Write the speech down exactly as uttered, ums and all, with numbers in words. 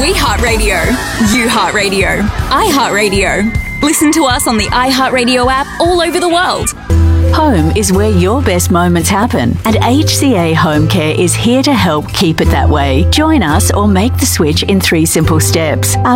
We Heart Radio. You Heart Radio. I Heart Radio. Listen to us on the iHeartRadio app all over the world. Home is where your best moments happen, and H C A Home Care is here to help keep it that way. Join us or make the switch in three simple steps. Our